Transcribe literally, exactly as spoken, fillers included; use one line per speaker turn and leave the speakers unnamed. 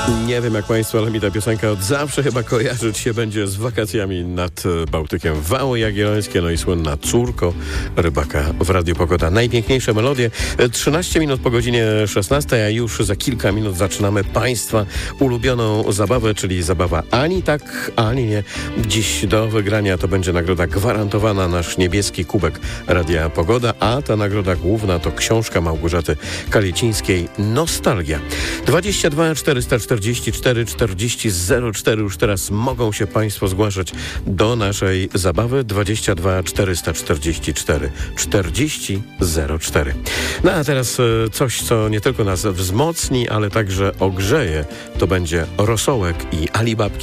Nie wiem jak Państwo, ale mi ta piosenka od zawsze chyba kojarzyć się będzie z wakacjami nad Bałtykiem. Wały Jagiellońskie, no i słynna Córko rybaka w Radiu Pogoda. Najpiękniejsze melodie. trzynaście minut po godzinie szesnastej, a już za kilka minut zaczynamy Państwa ulubioną zabawę, czyli zabawa ani tak, ani nie. Dziś do wygrania to będzie nagroda gwarantowana, nasz niebieski kubek Radia Pogoda, a ta nagroda główna to książka Małgorzaty Kalicińskiej Nostalgia. dwadzieścia dwa czterysta czterdzieści cztery czterdzieści zero cztery. Już teraz mogą się Państwo zgłaszać do naszej zabawy. dwadzieścia dwa czterysta czterdzieści cztery czterdzieści zero cztery. No a teraz coś, co nie tylko nas wzmocni, ale także ogrzeje. To będzie Rosołek i Alibabki.